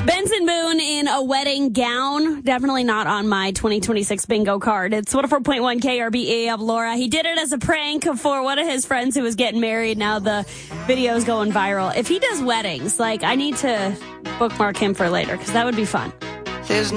Benson Boone in a wedding gown. Definitely not on my 2026 bingo card. It's 104.1 KRBE of Laura. He did it as a prank for one of his friends who was getting married. Now the video's going viral. If he does weddings, I need to bookmark him for later because that would be fun. There's